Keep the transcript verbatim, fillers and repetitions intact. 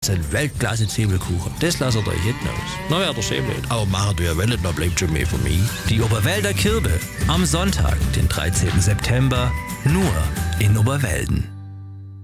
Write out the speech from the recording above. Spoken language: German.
Das ist ein Weltklasse-Zwiebelkuchen. Das lasst ihr euch hinten aus. Na, wer der sehen will. Aber machen wir ja wollen, dann bleibt schon mehr von mir. Die Oberwälder Kirbe. Am Sonntag, den dreizehnten September, nur in Oberwälden.